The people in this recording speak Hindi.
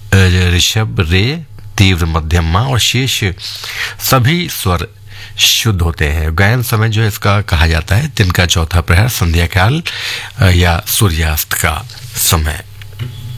ऋषभ, रे, तीव्र, मध्यमा और शेष सभी स्वर शुद्ध होते हैं। गायन समय जो है इसका कहा जाता है दिन का चौथा प्रहर, संध्या काल या सूर्यास्त का समय।